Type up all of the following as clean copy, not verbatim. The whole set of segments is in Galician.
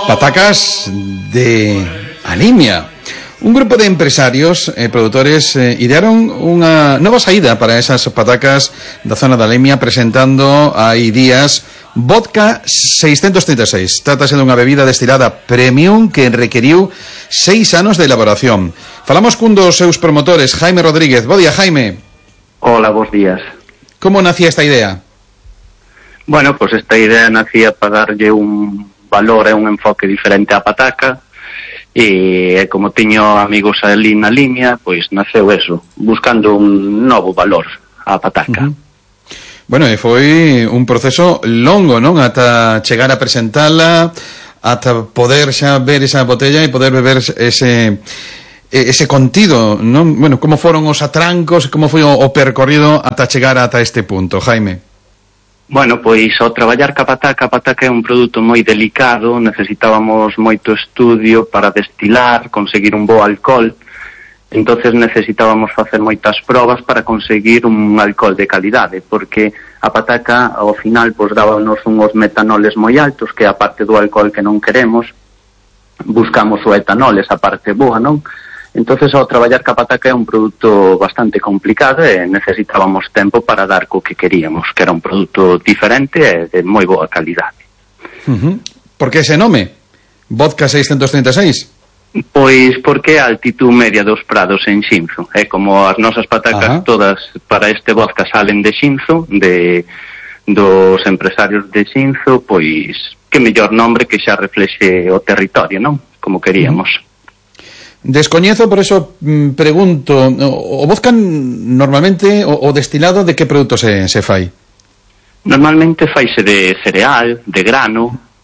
Patacas de Alimia. Un grupo de empresarios e produtores idearon unha nova saída para esas patacas da zona da Alimia, presentando hai días Vodka 636. Trátase dunha bebida destilada premium que requeriu 6 anos de elaboración. Falamos cun dos seus promotores, Jaime Rodríguez. Bo día, Jaime. Hola, bons días. Como nacía esta idea? Bueno, pues esta idea nacía para darlle un valor e un enfoque diferente á pataca, e como tiño amigos ali na Limia, pois naceu eso, buscando un novo valor á pataca. Bueno, e foi un proceso longo, non? Ata chegar a presentala, ata poder xa ver esa botella e poder beber ese contido, non? Bueno, como foron os atrancos, como foi o percorrido ata chegar ata este punto, Jaime? Bueno, pois ao traballar ca pataca, a pataca é un produto moi delicado, necesitábamos moito estudio para destilar, conseguir un bo alcohol, entonces necesitábamos facer moitas probas para conseguir un alcohol de calidade, porque a pataca ao final pois dábanos unhos metanoles moi altos, que a parte do alcohol que non queremos, buscamos o etanol, esa parte boa, non? Entonces, ao traballar ca pataca é un produto bastante complicado e necesitábamos tempo para dar co que queríamos, que era un produto diferente e de moi boa calidade. Por que ese nome? Vodka 636? Pois porque a altitud media dos prados en Xinzo. É como as nosas patacas todas para este vodka salen de Xinzo, dos empresarios de Xinzo, pois que mellor nombre que xa reflexe o territorio, non? Como queríamos. Descoñezo, por eso pregunto, o vodka normalmente, o destilado, de que produto se fai? Normalmente faise de cereal, de grano,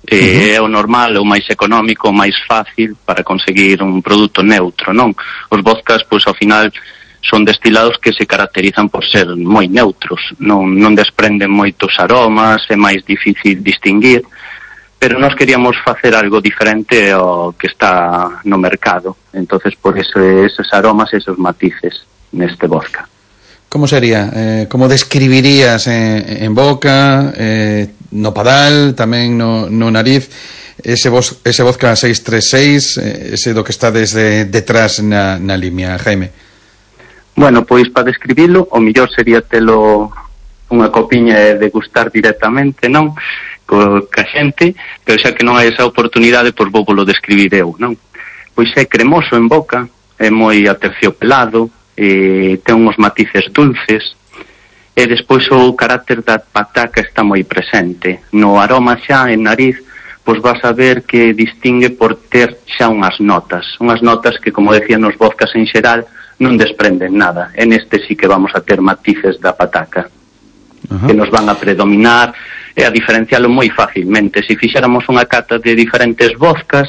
é o normal, o máis económico, o máis fácil para conseguir un produto neutro, non? Os vodkas, pois, ao final, son destilados que se caracterizan por ser moi neutros, non desprenden moitos aromas, é máis difícil distinguir, pero nós queríamos facer algo diferente ao que está no mercado, entonces por eso esos aromas, esos matices neste vodka. Como sería? Como describirías en boca, no padal, tamén no nariz, ese vodka 636, ese do que está desde detrás na Limia, Jaime? Bueno, pois para describilo, o mellor sería telo unha copiña e degustar directamente, non? Ca xente, pero xa que non hai esa oportunidade, pois vou polo describir eu, non? Pois é cremoso en boca, é moi aterciopelado, ten uns matices dulces, e despois o carácter da pataca está moi presente. No aroma xa en nariz, pois vas a ver que distingue por ter xa unhas notas que, como decía nos vodkas en xeral, non desprenden nada. En este sí que vamos a ter matices da pataca, que nos van a predominar e a diferencialo moi facilmente. Se fixéramos unha cata de diferentes vodkas,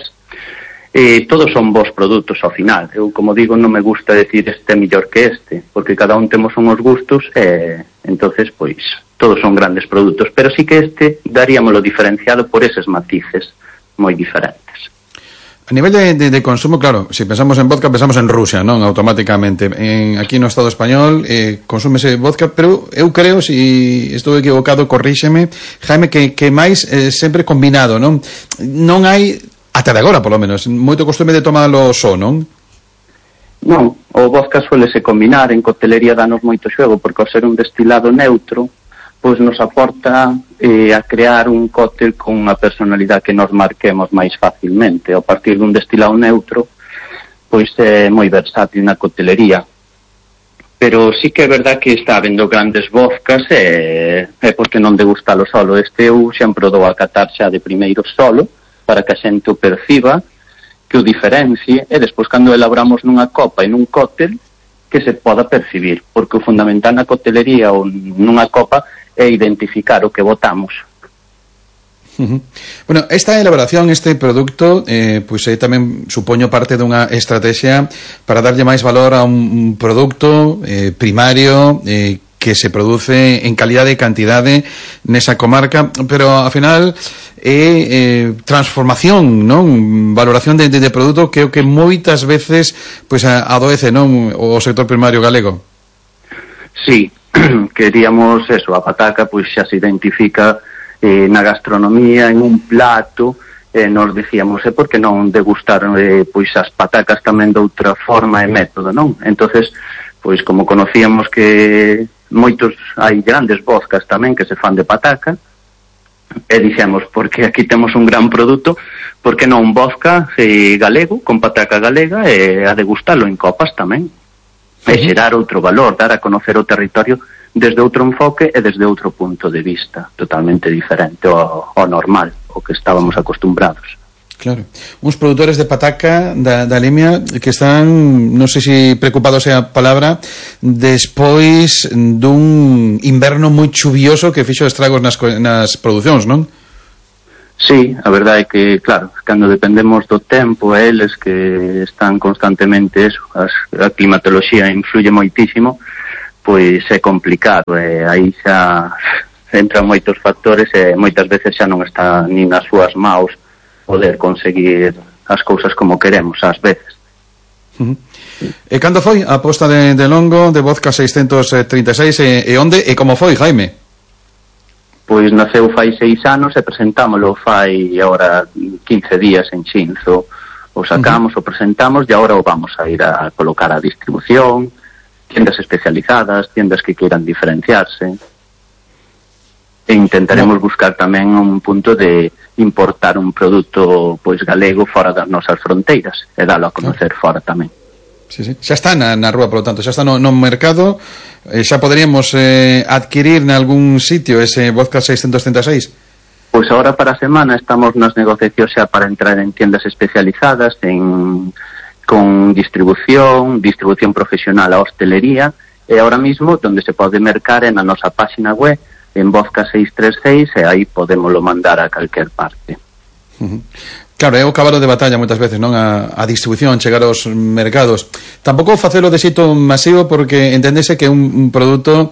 todos son bons produtos ao final. Eu, como digo, non me gusta decir este é mellor que este, porque cada un temos unhos gustos e entonces, pois, todos son grandes produtos, pero sí que este daríamoslo diferenciado por eses matices moi diferentes. A nivel de consumo, claro, se pensamos en vodka, pensamos en Rusia, non? Automáticamente. Aquí no Estado español consúmese vodka, pero eu creo, se estou equivocado, corríxeme, Jaime, que máis sempre combinado, non? Non hai, ata de agora, polo menos, moito costume de tomalo só, non? Non, o vodka suélese combinar, en coctelería danos moito xogo, porque ao ser un destilado neutro, pois nos aporta a crear un cóctel con unha personalidade que nos marquemos máis facilmente. A partir dun destilado neutro, pois é moi versátil na coctelería. Pero sí que é verdad que está habendo grandes vodkas e porque non degustalo solo. Este eu sempre o dou a catar xa de primeiro solo, para que a xente o perciba, que o diferencie, e despois cando elaboramos nunha copa e nun cóctel, que se poda percibir, porque o fundamental na coctelería ou nunha copa é identificar o que botamos. Bueno, esta elaboración, este produto, pois tamén supoño parte dunha estrategia para darlle máis valor a un produto primario que se produce en calidade e cantidade nesa comarca, pero ao final é transformación, non? Valoración de produto que é o que moitas veces pois adoece, non, o sector primario galego. Sí, queríamos eso, a pataca pois xa se identifica na gastronomía, en un plato, nos dicíamos, por que non degustar pois as patacas tamén de outra forma e método, non? Entonces, pois como conocíamos que hai grandes vodkas tamén que se fan de pataca, e dixemos, porque aquí temos un gran produto, porque non un vodka galego, con pataca galega, e a degustalo en copas tamén, e xerar outro valor, dar a conocer o territorio desde outro enfoque e desde outro punto de vista totalmente diferente ao normal, o que estábamos acostumbrados. Claro, uns produtores de pataca da Limia que están, non sei se preocupados é a palabra, despois dun inverno moi chuvioso que fixo estragos nas producións, non? Sí, a verdade é que, claro, cando dependemos do tempo, eles que están constantemente a climatoloxía influye moitísimo, pois é complicado, e aí xa entran moitos factores e moitas veces xa non está nin nas súas maus poder conseguir as cousas como queremos, ás veces. E cando foi a aposta de Longo, de Vodka 636, e onde e como foi, Jaime? Pois naceu fai 6 anos e presentámoslo fai agora 15 días en Xinzo. O sacamos, o presentamos e agora o vamos a ir a colocar a distribución, tiendas especializadas, tiendas que queiran diferenciarse, e intentaremos buscar tamén un punto de importar un produto pois galego fora das nosas fronteiras e dalo a conocer fora tamén. Sí, sí. Xa está na rúa, por lo tanto, xa está no mercado, xa poderíamos adquirir nalgún sitio ese Vodka 636? Pois agora para a semana estamos nas negociacións xa para entrar en tiendas especializadas, con distribución profesional a hostelería, e ahora mismo donde se pode mercar é na nosa página web en Vodka 636, e aí podémoslo mandar a calquer parte. Claro, é o cabalo de batalla moitas veces, non? A distribución, chegar aos mercados. Tampouco facelo de xeito masivo, porque enténdese que é un produto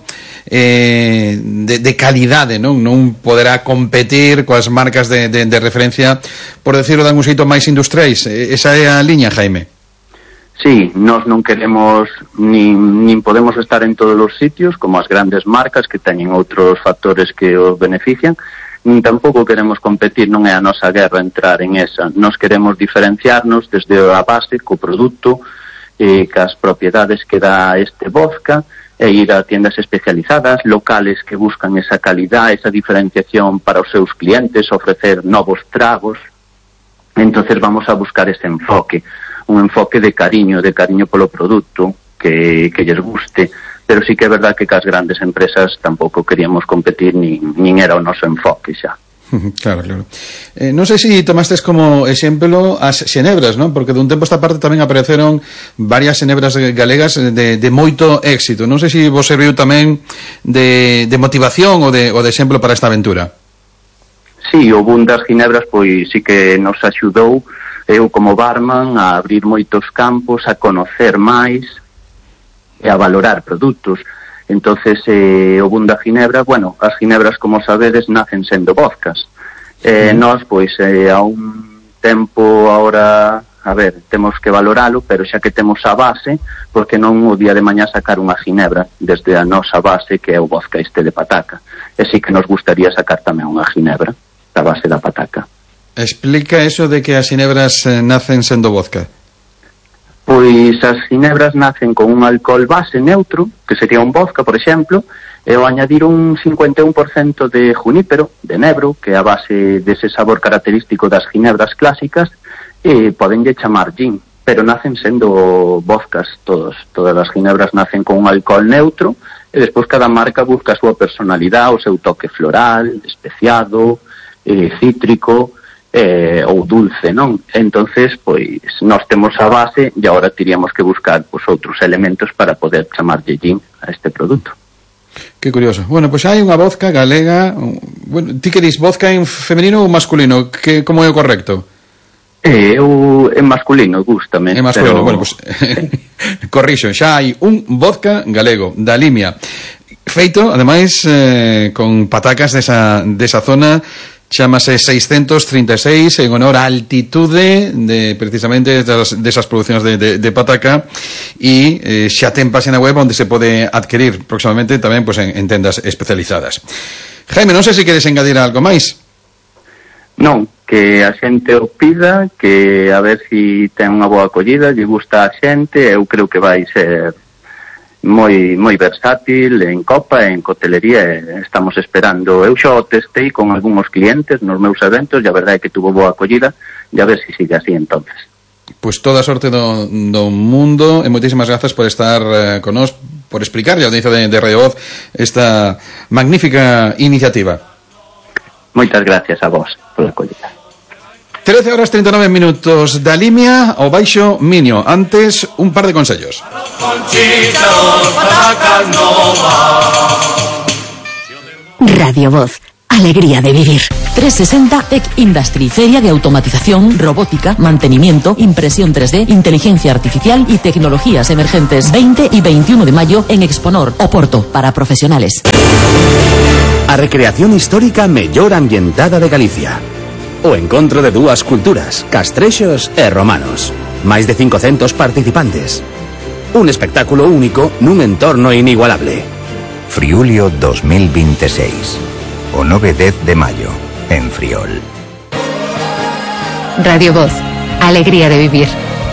de calidade, non poderá competir coas marcas de referencia, por decirlo de algún xeito máis industriais. Esa é a liña, Jaime? Sí, nós non queremos nin podemos estar en todos os sitios como as grandes marcas que teñen outros factores que os benefician, nin tampouco queremos competir, non é a nosa guerra entrar en esa. Nós queremos diferenciarnos desde a base co produto, cas propiedades que dá este vodka, e ir a tiendas especializadas, locales que buscan esa calidad, esa diferenciación para os seus clientes, ofrecer novos tragos. Entonces vamos a buscar ese enfoque, un enfoque de cariño polo produto, que lles guste, pero sí que é verdad que cas grandes empresas tampouco queríamos competir, nin era o noso enfoque xa. Claro. Non sei se tomastes como exemplo as xenebras, non? Porque dun tempo esta parte tamén apareceron varias xenebras galegas de moito éxito. Non sei se vos serviu tamén de motivación ou de exemplo para esta aventura. Sí, o boom das ginebras pois sí que nos axudou, eu como barman, a abrir moitos campos, a conocer máis e a valorar produtos. Entonces, o boom da ginebra, bueno, as ginebras, como sabedes, nacen sendo vodkas. Nós, pois, a un tempo ahora, a ver, temos que valoralo, pero xa que temos a base, porque non o día de mañá sacar unha ginebra desde a nosa base, que é o vodka este de pataca. E sí que nos gustaría sacar tamén unha ginebra da base da pataca. Explica eso de que as ginebras nacen sendo vodka. Pois as ginebras nacen con un alcohol base neutro, que sería un vodka, por exemplo, e ao añadir un 51% de junípero, de nebro, que é a base dese sabor característico das ginebras clásicas, podenlle chamar gin, pero nacen sendo vodkas todas as ginebras nacen con un alcohol neutro, e despois cada marca busca a súa personalidade, o seu toque floral, especiado, cítrico, ou dulce, non? Entonces, pois, nós temos a base e agora teríamos que buscar outros elementos para poder chamarlle gin a este produto. Que curioso. Bueno, pois hai unha vodka galega. Bueno, ti que dis vodka en femenino ou masculino? Como é o correcto? Eu en masculino, gústame. En masculino, bueno, pois corrixo, xa hai un vodka galego da Limia, feito, ademais, con patacas desa zona. Chámase 636 en honor á altitude precisamente desas producións de pataca, e xa ten página web onde se pode adquirir próximamente tamén pues, en tendas especializadas. Jaime, non sei se queres engadir algo máis. Non, que a xente o pida, que a ver si ten unha boa acollida, lle gusta a xente. Eu creo que vai ser moi versátil en copa, en cotelería, e estamos esperando. Eu xa o testei con algúns clientes nos meus eventos e a verdade é que tuvo boa acollida, e a ver si sigue así entonces. Pois toda a sorte do mundo e moitísimas grazas por estar con nós, por explicar a audiencia de Radio Voz esta magnífica iniciativa. Moitas gracias a vos por a acollida. 13:39 da Limia ao Baixo Minio. Antes, un par de consellos. Radio Voz, alegría de vivir. 360 Tech Industry, feria de automatización, robótica, mantenimiento, impresión 3D, inteligencia artificial y tecnologías emergentes. 20 y 21 de mayo en Exponor, Oporto, para profesionales. A recreación histórica mellor ambientada de Galicia. O encontro de dúas culturas, castrexos e romanos. Máis de 500 participantes. Un espectáculo único nun entorno inigualable. Friulio 2026. O 9-10 de maio, en Friol. Radio Voz, alegría de vivir.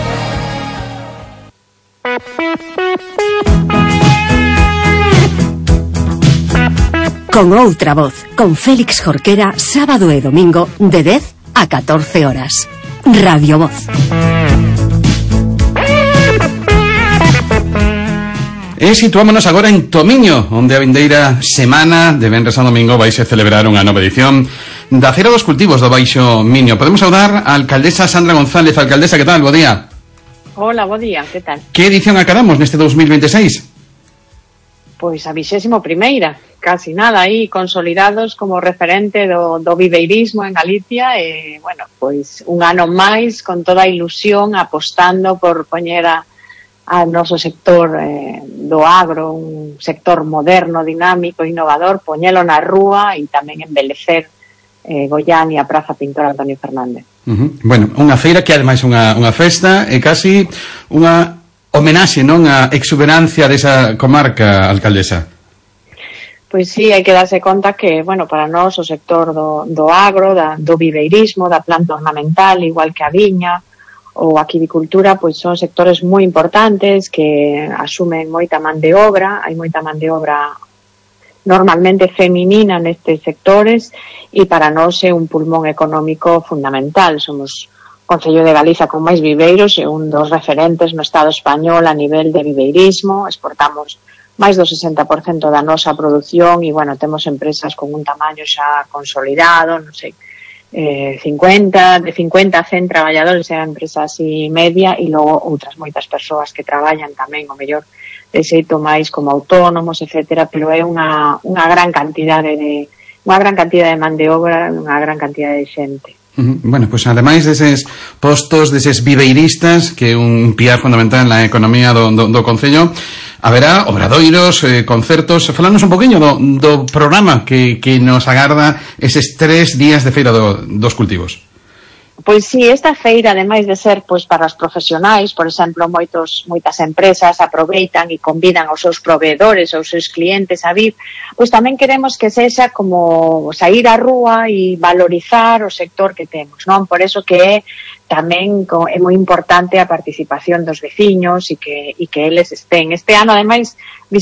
Con outra voz, con Félix Jorquera, sábado e domingo, de 10 a 14 horas. Radio Voz. E situámonos agora en Tomiño, onde a vindeira semana de venres a domingo vaise celebrar unha nova edición da Feira dos Cultivos do Baixo Minio. Podemos saudar a alcaldesa Sandra González. Alcaldesa, que tal? Bo día. Hola, bo día, que tal? Que edición acadamos neste 2026? Pois a 21ª, casi nada aí consolidados como referente do viveirismo en Galicia e, bueno, pois un ano máis con toda a ilusión apostando por poñer a noso sector do agro, un sector moderno, dinámico, innovador, poñelo na rúa e tamén embelecer Goián e a Praza Pintor Antonio Fernández. Bueno, unha feira que ademais unha festa e casi unha homenaxe, non, a exuberancia desa comarca, alcaldesa. Pois sí, hai que darse conta que, bueno, para nós o sector do agro, do viveirismo, da planta ornamental, igual que a viña ou a aquicultura, pois son sectores moi importantes que asumen moita man de obra, hai moita man de obra normalmente feminina nestes sectores e para nós é un pulmón económico fundamental. Somos Concello de Galiza con máis viveiros e un dos referentes no Estado español a nivel de viveirismo. Exportamos máis do 60% da nosa produción e, bueno, temos empresas con un tamaño xa consolidado, non sei, de 50 a 100 traballadores, é a empresa así media, e logo outras moitas persoas que traballan tamén, o mellor, de xeito máis como autónomos, etcétera, pero é unha gran cantidade de man de obra, unha gran cantidade de xente. Bueno, pues ademais deses postos, deses viveiristas, que é un piar fundamental na economía do Concello, haberá obradoiros, concertos. Falanos un poquinho do programa que nos agarda eses 3 días de Feira dos Cultivos. Pois sí, esta feira, ademais de ser pois para os profesionais, por exemplo, moitas empresas aproveitan e convidan aos seus proveedores, aos seus clientes a vir, pois tamén queremos que sexa como sair á rúa e valorizar o sector que temos, non? Por eso que tamén é moi importante a participación dos veciños e que eles estén. Este ano, ademais,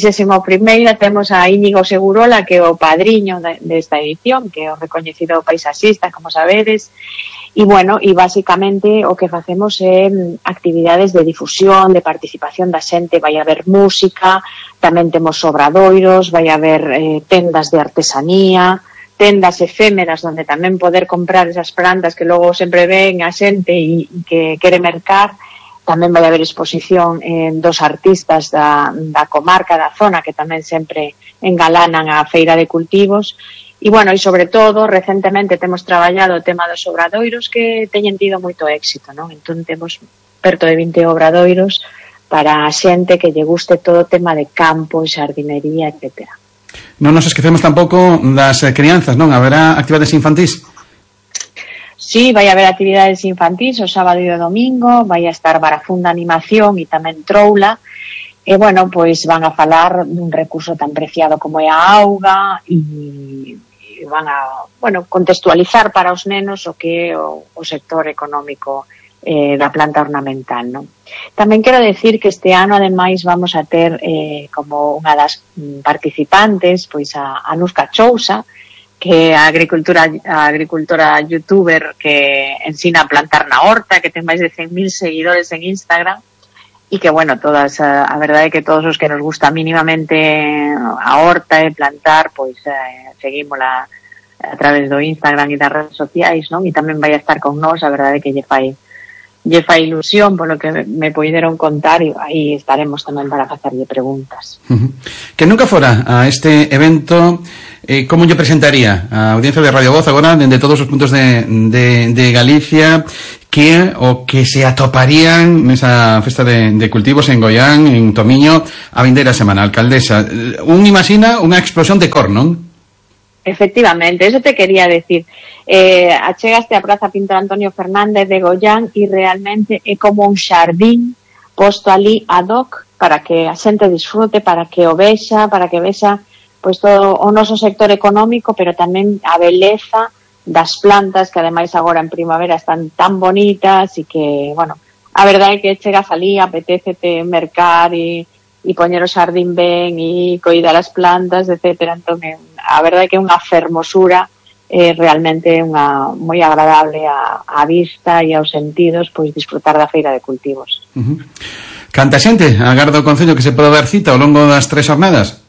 21ª, temos a Íñigo Segurola, que é o padriño desta edición, que é o recoñecido paisaxista, como sabedes. E, bueno, e basicamente o que facemos é actividades de difusión, de participación da xente. Vai haber música, tamén temos obradoiros, vai haber tendas de artesanía, tendas efémeras onde tamén poder comprar esas plantas que logo sempre ven a xente e que quere mercar. Tamén vai haber exposición dos artistas da comarca, da zona, que tamén sempre engalanan a Feira de Cultivos. E, bueno, e sobre todo, recentemente temos traballado o tema dos obradoiros que teñen tido moito éxito, non? Entón temos perto de 20 obradoiros para a xente que lle guste todo o tema de campo, xardinería, etcétera. Non nos esquecemos tampouco das crianzas, non? Haberá actividades infantís? Sí, vai haber actividades infantís o sábado e o domingo, vai a estar Barafunda Animación e tamén Troula. E, bueno, pois van a falar dun recurso tan preciado como é a auga e van a, bueno, contextualizar para os nenos o que é o sector económico da planta ornamental, non? Tamén quero decir que este ano, ademais, vamos a ter como unha das participantes pois a Nuska Chousa, que é a agricultora youtuber que ensina a plantar na horta, que ten máis de 100.000 seguidores en Instagram, e que, bueno, todas, a verdade é que todos os que nos gusta mínimamente a horta e plantar, pois seguímola a través do Instagram e das redes sociais, non? E tamén vai a estar con nós, a verdade é que lle fai ilusión polo que me poideron contar, e aí estaremos tamén para facerlle preguntas. Que nunca fora a este evento, como yo presentaría a audiencia de Radio Voz agora dende todos os puntos de Galicia que o que se atoparían nesa festa de cultivos en Goián, en Tomiño, a vindeira semana? Alcaldesa, un imagina unha explosión de cor, non? Efectivamente, eso te quería decir. Achegaste a Praza Pintor Antonio Fernández de Goián e realmente é como un xardín posto ali ad hoc para que a xente disfrute, para que o vexa, pois todo o noso sector económico, pero tamén a beleza das plantas que ademais agora en primavera están tan bonitas e que, bueno, a verdade é que chegas ali, apetécete mercar e poñer o xardín ben e coidar as plantas, etcétera. Entón, a verdade é que é unha fermosura, realmente unha moi agradable á vista e aos sentidos, pois disfrutar da feira de cultivos. Canta xente agarda o Concello que se pode dar cita ao longo das 3 jornadas?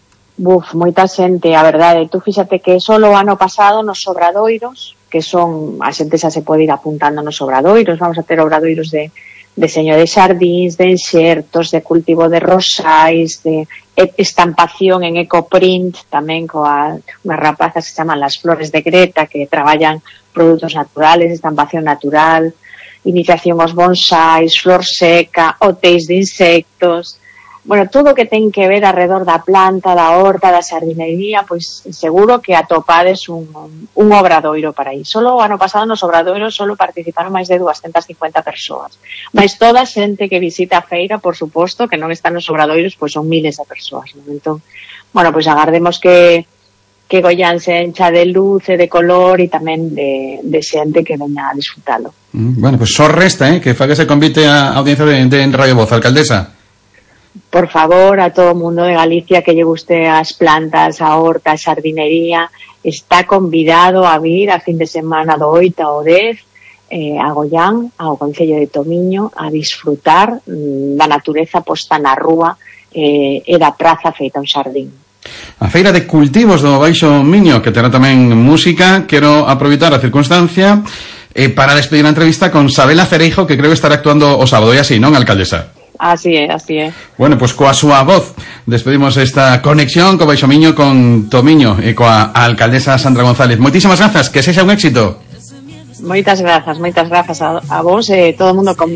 Moita xente, a verdade. Tú fíxate que só o ano pasado nos obradoiros, que son, a xente xa se pode ir apuntando nos obradoiros, vamos a ter obradoiros de deseño de xardíns, de enxertos, de cultivo de rosais, de estampación en ecoprint, tamén coa unhas rapazas que se chaman Las Flores de Greta, que traballan produtos naturales, estampación natural, iniciación aos bonsais, flor seca, hotéis de insectos. Bueno, todo o que ten que ver alrededor da planta, da horta, da xardinería, pois seguro que atopades un obradoiro para aí. Solo o ano pasado nos obradoiros solo participaron máis de 250 persoas. Mas toda a xente que visita a feira, por suposto, que non están nos obradoiros, pois son miles de persoas, non? Entón, bueno, pois agardemos que Goián se encha de luz e de color e tamén de xente que veña a disfrutalo. Bueno, pois só resta, que faga ese convite á audiencia de Radio Voz, alcaldesa. Por favor, a todo o mundo de Galicia que lle guste as plantas, a horta, a xardinería, está convidado a vir a fin de semana do 8 ao 10 a Goián, ao Concello de Tomiño, a disfrutar da natureza posta na rúa e da praza feita un xardín. A feira de cultivos do Baixo Miño, que terá tamén música. Quero aproveitar a circunstancia para despedir a entrevista con Sabela Cereijo, que creo que estará actuando o sábado, e así, non, alcaldesa? Así é, así é. Bueno, pois coa súa voz despedimos esta conexión co Baixo Miño con Tomiño e coa alcaldesa Sandra González. Moitísimas grazas, que sexa un éxito. Moitas grazas a vos e todo o mundo con